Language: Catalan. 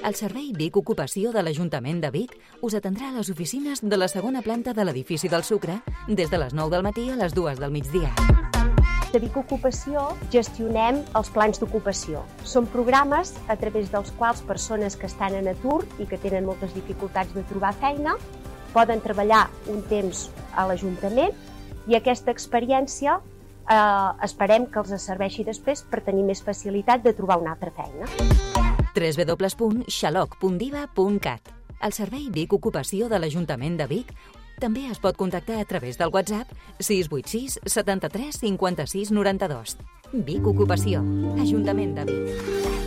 El Servei Vic Ocupació de l'Ajuntament de Vic us atendrà a les oficines de la segona planta de l'edifici del Sucre des de les 9 del matí a les 2 del migdia. De Vic Ocupació gestionem els plans d'ocupació. Són programes a través dels quals persones que estan en atur i que tenen moltes dificultats de trobar feina poden treballar un temps a l'Ajuntament i aquesta experiència esperem que els serveixi després per tenir més facilitat de trobar una altra feina. www.xaloc.diva.cat. El Servei Vic Ocupació de l'Ajuntament de Vic també es pot contactar a través del WhatsApp 686 73 56 92. Vic Ocupació, Ajuntament de Vic.